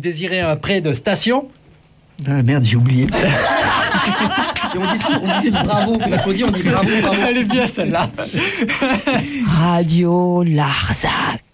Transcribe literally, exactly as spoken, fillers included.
désirez un prêt de station? Ah merde, j'ai oublié. Et on dit sou- on dit bravo, on applaudit, on dit bravo, bravo. Elle est bien celle-là. Radio Larzac.